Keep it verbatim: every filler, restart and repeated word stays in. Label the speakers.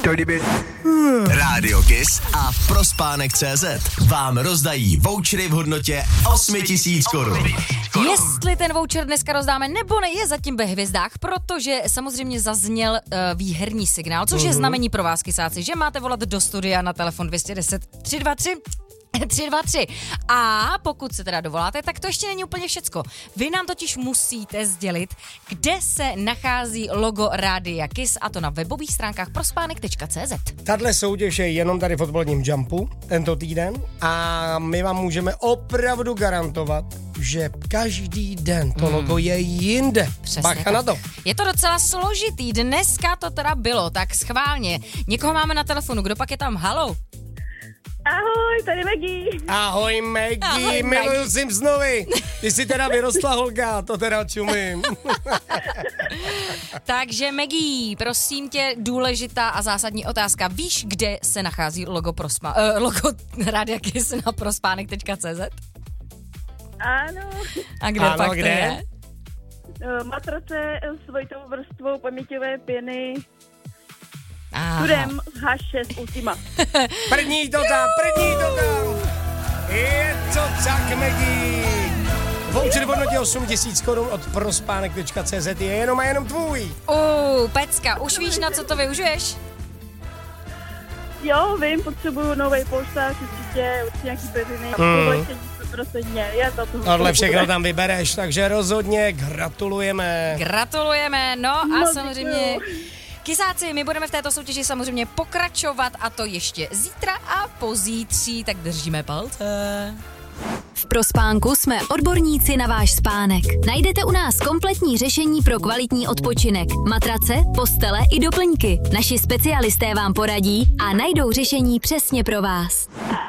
Speaker 1: Rádio Kiss a Prospánek tečka cé zet vám rozdají vouchery v hodnotě osm tisíc korun.
Speaker 2: Jestli ten voucher dneska rozdáme nebo ne, je zatím ve hvězdách, protože samozřejmě zazněl uh, výherní signál, což je znamení pro vás, kysáci, že máte volat do studia na telefon dvě deset tři dva tři tři dva tři. A pokud se teda dovoláte, tak to ještě není úplně všecko. Vy nám totiž musíte sdělit, kde se nachází logo Rádia Kiss, a to na webových stránkách prospánek tečka cé zet.
Speaker 3: Tahle soutěž je jenom tady v odpoledním Jumpu tento týden a my vám můžeme opravdu garantovat, že každý den to logo je jinde.
Speaker 2: Přesně
Speaker 3: Bacha
Speaker 2: tak.
Speaker 3: na to.
Speaker 2: Je to docela složitý, dneska to teda bylo, tak schválně. Někoho máme na telefonu, kdo pak je tam? Haló?
Speaker 4: Ahoj, tady Maggie.
Speaker 3: Ahoj Maggie,
Speaker 2: Ahoj,
Speaker 3: miluju
Speaker 2: Maggie.
Speaker 3: Simpsonovi. Ty jsi teda vyrostla holka, to teda čumím.
Speaker 2: Takže Maggie, prosím tě, důležitá a zásadní otázka. Víš, kde se nachází logo, prospa, uh, logo Rádia Kiss na prospánek tečka cé zet?
Speaker 4: Ano.
Speaker 2: A kde
Speaker 3: Ano,
Speaker 2: pak
Speaker 3: kde?
Speaker 2: to je?
Speaker 4: Uh, Matrace s dvojitou vrstvou paměťové pěny.
Speaker 2: Aha.
Speaker 4: Studem há šest Ultima.
Speaker 3: První to tam, první to tam. Je to tak, Maggie. Voucher v hodnotě osm tisíc korun od prospánek tečka cé zet je jenom a jenom tvůj.
Speaker 2: Uh, Pecka, už víš, na co to využiješ?
Speaker 4: Jo, vím, potřebuju nový polštář, určitě, určitě nějaký peviny.
Speaker 3: Mm.
Speaker 4: Prostě je to tu.
Speaker 3: Tohle všechno tam vybereš, takže rozhodně gratulujeme.
Speaker 2: Gratulujeme, no a
Speaker 4: Moc
Speaker 2: samozřejmě...
Speaker 4: děkuju.
Speaker 2: Kysáci, my budeme v této soutěži samozřejmě pokračovat, a to ještě zítra a pozítří, tak držíme palce.
Speaker 5: V Prospánku jsme odborníci na váš spánek. Najdete u nás kompletní řešení pro kvalitní odpočinek. Matrace, postele i doplňky. Naši specialisté vám poradí a najdou řešení přesně pro vás.